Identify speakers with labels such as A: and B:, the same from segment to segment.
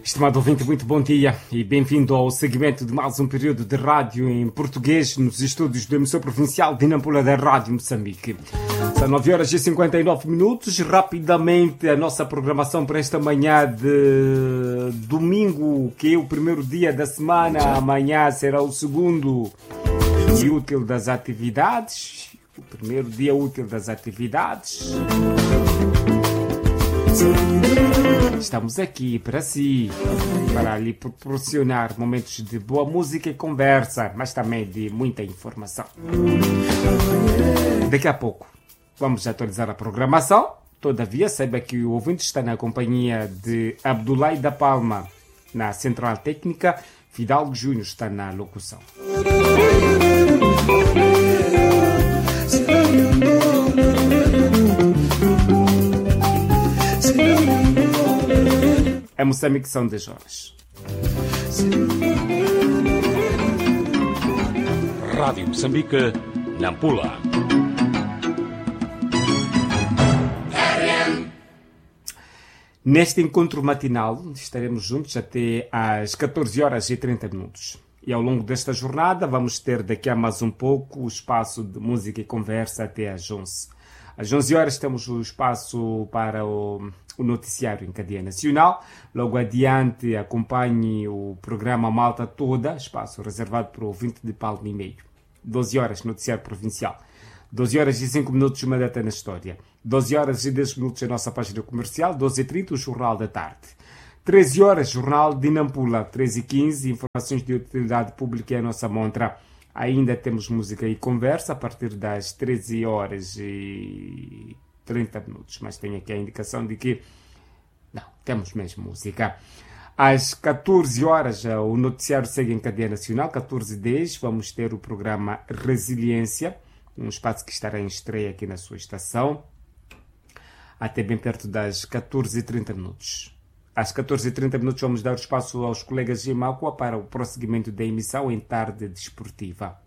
A: Estimado ouvinte, muito bom dia e bem-vindo ao segmento de mais um período de rádio em português nos estúdios do emissor provincial de Nampula da Rádio Moçambique. São 9 horas e 59 minutos. Rapidamente a nossa programação para esta manhã de domingo, que é o primeiro dia da semana. Amanhã será o segundo e útil das atividades. O primeiro dia útil das atividades. Estamos aqui para si, para lhe proporcionar momentos de boa música e conversa, mas também de muita informação. Daqui a pouco vamos atualizar a programação. Todavia, saiba que o ouvinte está na companhia de Abdullah da Palma na Central Técnica, Fidalgo Júnior está na locução. É Moçambique, são 10 horas.
B: Rádio Moçambique, Nampula.
A: Neste encontro matinal estaremos juntos até às 14 horas e 30 minutos. E ao longo desta jornada vamos ter daqui a mais um pouco o espaço de música e conversa até às 11. Às 11 horas temos o espaço para o noticiário em cadeia nacional. Logo adiante acompanhe o programa Malta Toda, espaço reservado para o ouvinte de Palma e Meio. 12 horas, noticiário provincial. 12 horas e 5 minutos, uma data na história. 12 horas e 10 minutos, a nossa página comercial. 12h30, o Jornal da Tarde. 13 horas, Jornal de Nampula. 13h15, informações de utilidade pública é a nossa montra. Ainda temos música e conversa a partir das 13 horas e 30 minutos. Mas tenho aqui a indicação de que não, temos mesmo música. Às 14 horas, o noticiário segue em cadeia nacional. 14h10, vamos ter o programa Resiliência, um espaço que estará em estreia aqui na sua estação, até bem perto das 14h30 minutos. Às 14h30 minutos vamos dar o espaço aos colegas de Macua para o prosseguimento da emissão em tarde desportiva.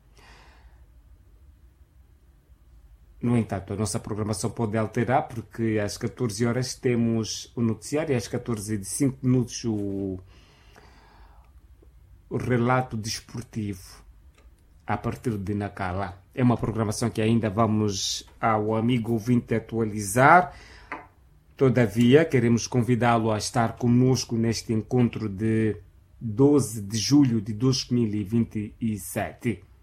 A: No entanto, a nossa programação pode alterar, porque às 14 horas temos o noticiário e às 14h05 minutos o relato desportivo a partir de Nacala. É uma programação que ainda vamos ao amigo ouvinte atualizar. Todavia, queremos convidá-lo a estar conosco neste encontro de 12 de julho de 2027.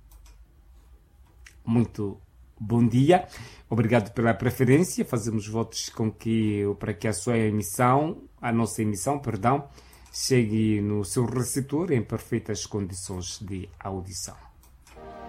A: Muito bom dia. Obrigado pela preferência. Fazemos votos para que a nossa emissão, chegue no seu receptor em perfeitas condições de audição.